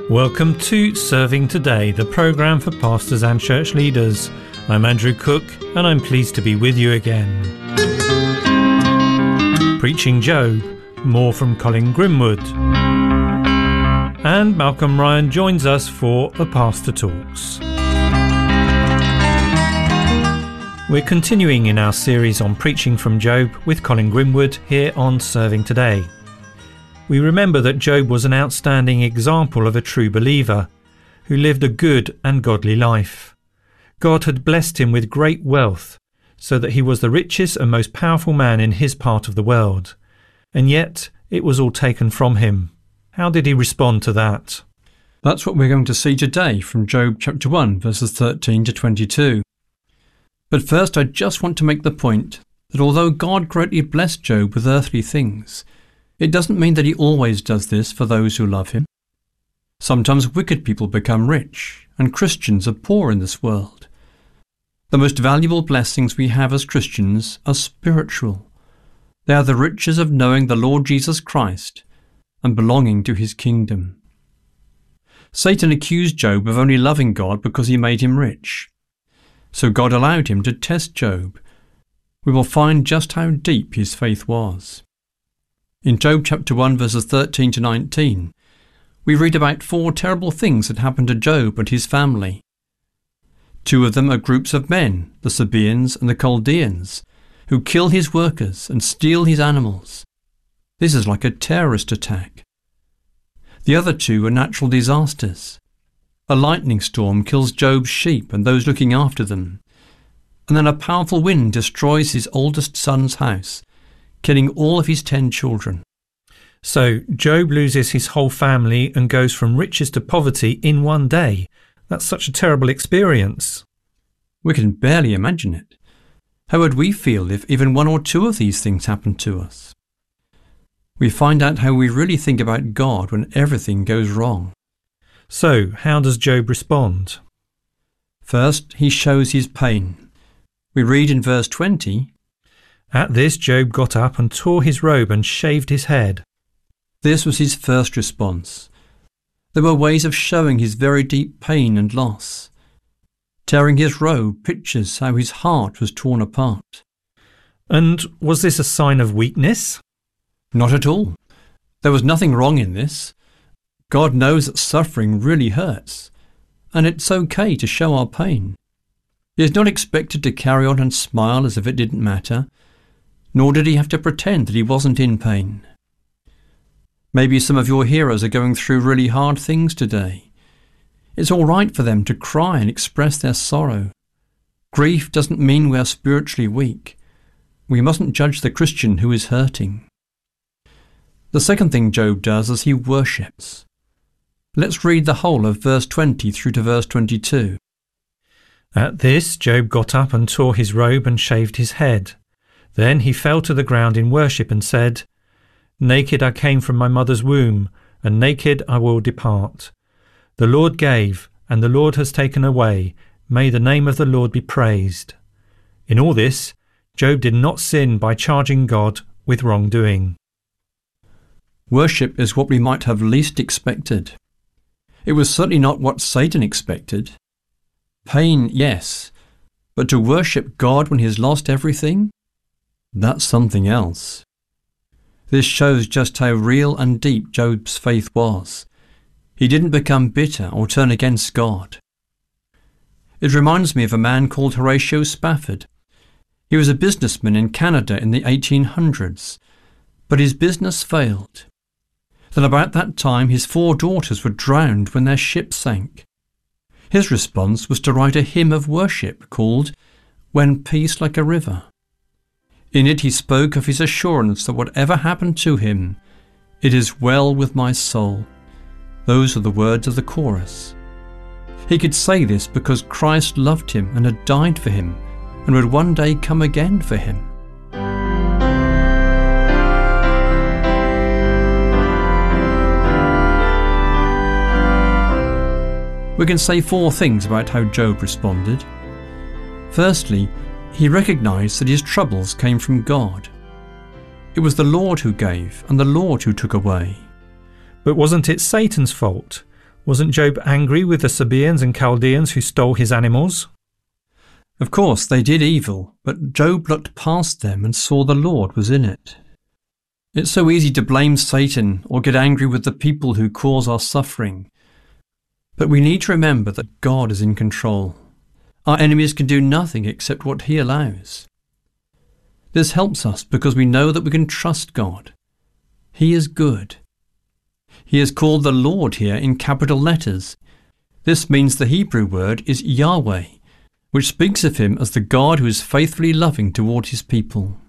Welcome to Serving Today, the programme for pastors and church leaders. I'm Andrew Cook and I'm pleased to be with you again. Preaching Job, more from Colin Grimwood. And Malcolm Ryan joins us for A Pastor Talks. We're continuing in our series on preaching from Job with Colin Grimwood here on Serving Today. We remember that Job was an outstanding example of a true believer who lived a good and godly life. God had blessed him with great wealth, so that he was the richest and most powerful man in his part of the world. And yet it was all taken from him. How did he respond to that? That's what we're going to see today from Job chapter 1, verses 13 to 22. But first I just want to make the point that although God greatly blessed Job with earthly things, it doesn't mean that he always does this for those who love him. Sometimes wicked people become rich, and Christians are poor in this world. The most valuable blessings we have as Christians are spiritual. They are the riches of knowing the Lord Jesus Christ and belonging to his kingdom. Satan accused Job of only loving God because he made him rich. So God allowed him to test Job. We will find just how deep his faith was. In Job chapter 1 verses 13 to 19, we read about 4 terrible things that happened to Job and his family. 2 of them are groups of men, the Sabaeans and the Chaldeans, who kill his workers and steal his animals. This is like a terrorist attack. The other 2 are natural disasters. A lightning storm kills Job's sheep and those looking after them, and then a powerful wind destroys his oldest son's house, killing all of his 10 children. So Job loses his whole family and goes from riches to poverty in one day. That's such a terrible experience. We can barely imagine it. How would we feel if even 1 or 2 of these things happened to us? We find out how we really think about God when everything goes wrong. So, how does Job respond? First, he shows his pain. We read in verse 20, At this Job got up and tore his robe and shaved his head. This was his first response. There were ways of showing his very deep pain and loss. Tearing his robe pictures how his heart was torn apart. And was this a sign of weakness? Not at all. There was nothing wrong in this. God knows that suffering really hurts, and it's okay to show our pain. He is not expected to carry on and smile as if it didn't matter, nor did he have to pretend that he wasn't in pain. Maybe some of your hearers are going through really hard things today. It's all right for them to cry and express their sorrow. Grief doesn't mean we are spiritually weak. We mustn't judge the Christian who is hurting. The second thing Job does is he worships. Let's read the whole of verse 20 through to verse 22. At this Job got up and tore his robe and shaved his head. Then he fell to the ground in worship and said, Naked I came from my mother's womb, and naked I will depart. The Lord gave, and the Lord has taken away. May the name of the Lord be praised. In all this, Job did not sin by charging God with wrongdoing. Worship is what we might have least expected. It was certainly not what Satan expected. Pain, yes, but to worship God when he has lost everything? That's something else. This shows just how real and deep Job's faith was. He didn't become bitter or turn against God. It reminds me of a man called Horatio Spafford. He was a businessman in Canada in the 1800s, but his business failed. Then about that time his 4 daughters were drowned when their ship sank. His response was to write a hymn of worship called When Peace Like a River. In it he spoke of his assurance that whatever happened to him, it is well with my soul. Those are the words of the chorus. He could say this because Christ loved him and had died for him and would one day come again for him. We can say 4 things about how Job responded. Firstly, he recognized that his troubles came from God. It was the Lord who gave and the Lord who took away. But wasn't it Satan's fault? Wasn't Job angry with the Sabaeans and Chaldeans who stole his animals? Of course, they did evil, but Job looked past them and saw the Lord was in it. It's so easy to blame Satan or get angry with the people who cause our suffering. But we need to remember that God is in control. Our enemies can do nothing except what He allows. This helps us because we know that we can trust God. He is good. He is called the Lord here in capital letters. This means the Hebrew word is Yahweh, which speaks of Him as the God who is faithfully loving toward His people.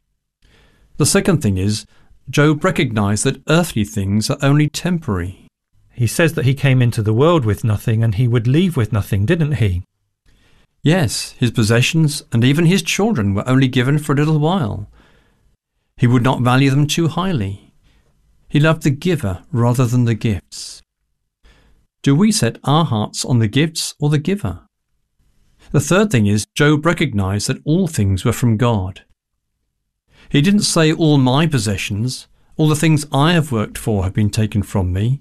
The second thing is, Job recognized that earthly things are only temporary. He says that he came into the world with nothing and he would leave with nothing, didn't he? Yes, his possessions and even his children were only given for a little while. He would not value them too highly. He loved the giver rather than the gifts. Do we set our hearts on the gifts or the giver? The third thing is, Job recognized that all things were from God. He didn't say all my possessions, all the things I have worked for have been taken from me,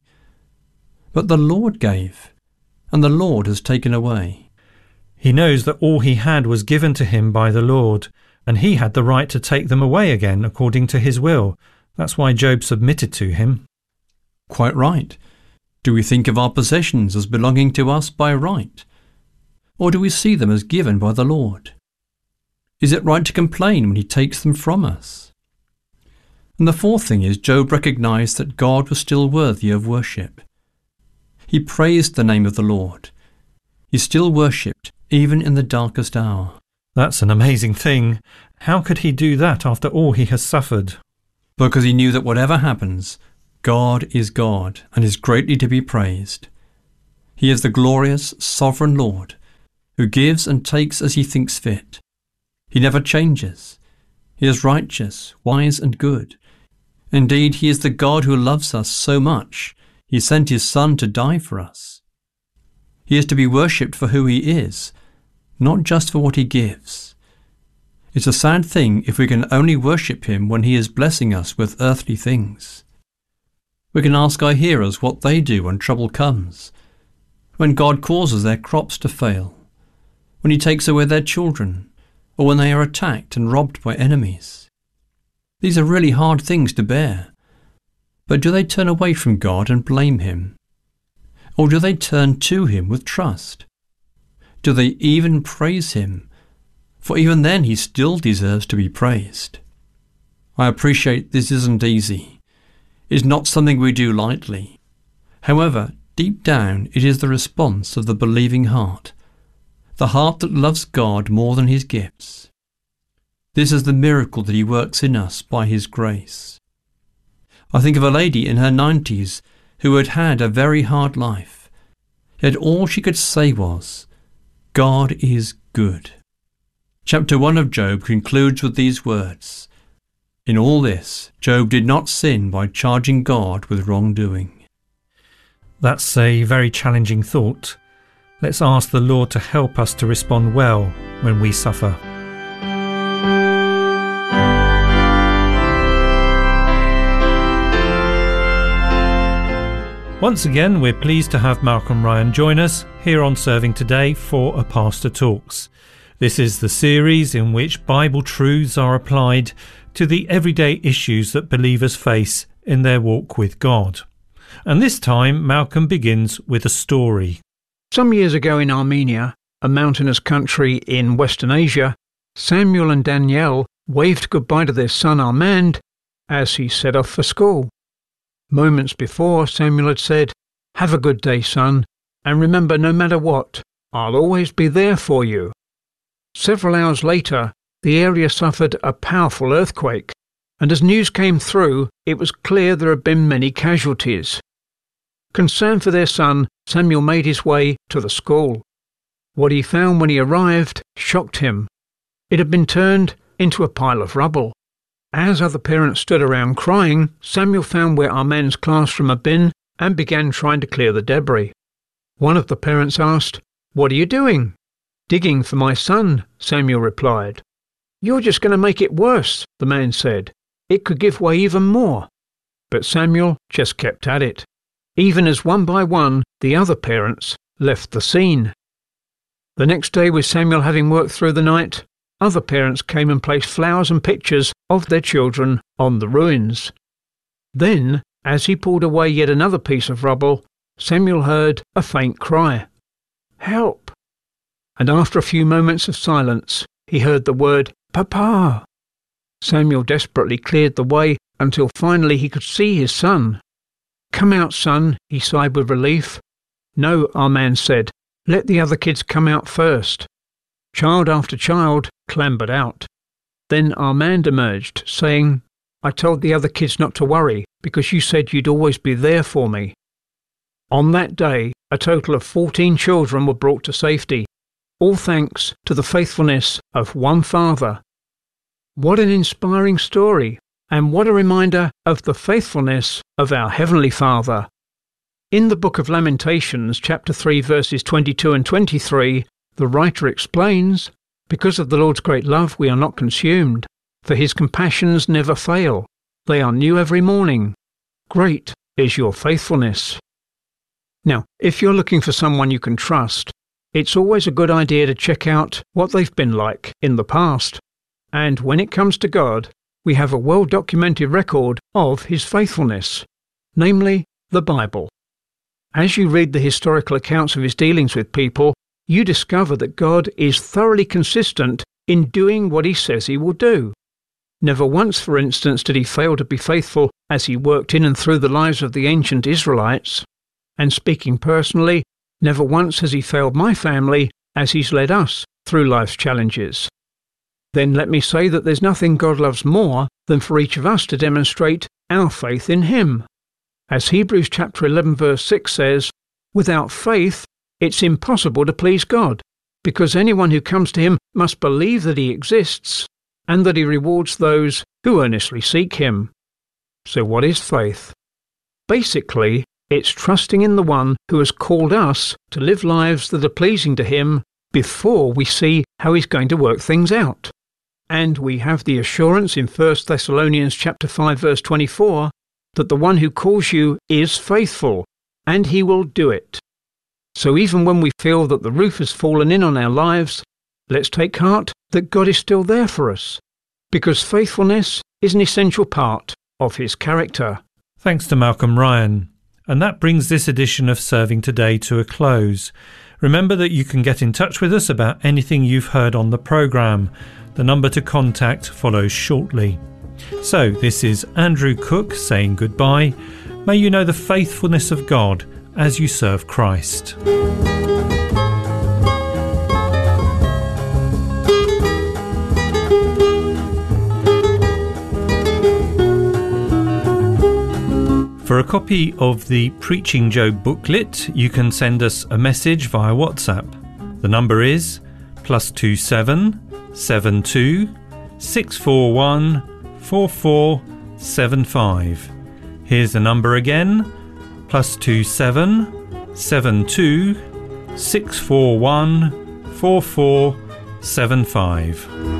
but the Lord gave, and the Lord has taken away. He knows that all he had was given to him by the Lord, and he had the right to take them away again according to his will. That's why Job submitted to him. Quite right. Do we think of our possessions as belonging to us by right? Or do we see them as given by the Lord? Is it right to complain when He takes them from us? And the fourth thing is, Job recognized that God was still worthy of worship. He praised the name of the Lord. He still worshipped, even in the darkest hour. That's an amazing thing. How could he do that after all he has suffered? Because he knew that whatever happens, God is God and is greatly to be praised. He is the glorious, sovereign Lord, who gives and takes as He thinks fit. He never changes. He is righteous, wise and good. Indeed, He is the God who loves us so much, He sent His Son to die for us. He is to be worshipped for who He is, not just for what He gives. It's a sad thing if we can only worship Him when He is blessing us with earthly things. We can ask our hearers what they do when trouble comes, when God causes their crops to fail, when He takes away their children, or when they are attacked and robbed by enemies. These are really hard things to bear. But do they turn away from God and blame Him? Or do they turn to Him with trust? Do they even praise Him? For even then He still deserves to be praised. I appreciate this isn't easy. It's not something we do lightly. However, deep down it is the response of the believing heart, the heart that loves God more than His gifts. This is the miracle that He works in us by His grace. I think of a lady in her 90s who had had a very hard life, yet all she could say was, God is good. Chapter 1 of Job concludes with these words, In all this, Job did not sin by charging God with wrongdoing. That's a very challenging thought. Let's ask the Lord to help us to respond well when we suffer. Once again, we're pleased to have Malcolm Ryan join us here on Serving Today for A Pastor Talks. This is the series in which Bible truths are applied to the everyday issues that believers face in their walk with God. And this time, Malcolm begins with a story. Some years ago in Armenia, a mountainous country in Western Asia, Samuel and Danielle waved goodbye to their son Armand as he set off for school. Moments before, Samuel had said, "Have a good day, son, and remember, no matter what, I'll always be there for you." Several hours later, the area suffered a powerful earthquake, and as news came through, it was clear there had been many casualties. Concerned for their son, Samuel made his way to the school. What he found when he arrived shocked him. It had been turned into a pile of rubble. As other parents stood around crying, Samuel found where Armand's classroom had been and began trying to clear the debris. One of the parents asked, "What are you doing?" "Digging for my son," Samuel replied. "You're just going to make it worse," the man said. "It could give way even more." But Samuel just kept at it. even as one by one the other parents left the scene. The next day, with Samuel having worked through the night, other parents came and placed flowers and pictures of their children on the ruins. Then, as he pulled away yet another piece of rubble, Samuel heard a faint cry, "Help!" And after a few moments of silence, he heard the word, "Papa!" Samuel desperately cleared the way until finally he could see his son. "Come out, son," he sighed with relief. "No," our man said, "let the other kids come out first." Child after child clambered out. Then Armand emerged, saying, "I told the other kids not to worry because you said you'd always be there for me." On that day, a total of 14 children were brought to safety, all thanks to the faithfulness of one father. What an inspiring story, and what a reminder of the faithfulness of our Heavenly Father. In the book of Lamentations, chapter 3, verses 22 and 23, the writer explains, "Because of the Lord's great love we are not consumed, for his compassions never fail. They are new every morning. Great is your faithfulness." Now, if you're looking for someone you can trust, it's always a good idea to check out what they've been like in the past. And when it comes to God, we have a well-documented record of his faithfulness, namely the Bible. As you read the historical accounts of his dealings with people, you discover that God is thoroughly consistent in doing what he says he will do. Never once, for instance, did he fail to be faithful as he worked in and through the lives of the ancient Israelites. And speaking personally, never once has he failed my family as he's led us through life's challenges. Then let me say that there's nothing God loves more than for each of us to demonstrate our faith in him. As Hebrews chapter 11 verse 6 says, "Without faith it's impossible to please God, because anyone who comes to him must believe that he exists and that he rewards those who earnestly seek him." So what is faith? Basically, it's trusting in the one who has called us to live lives that are pleasing to him before we see how he's going to work things out. And we have the assurance in 1 Thessalonians chapter 5 verse 24 that the one who calls you is faithful, and he will do it. So even when we feel that the roof has fallen in on our lives, let's take heart that God is still there for us, because faithfulness is an essential part of his character. Thanks to Malcolm Ryan. And that brings this edition of Serving Today to a close. Remember that you can get in touch with us about anything you've heard on the programme. The number to contact follows shortly. So this is Andrew Cook saying goodbye. May you know the faithfulness of God as you serve Christ. For a copy of the Preaching Job booklet, you can send us a message via WhatsApp. The number is +27 72 641 4475. Here's the number again, +27 72 641 4475.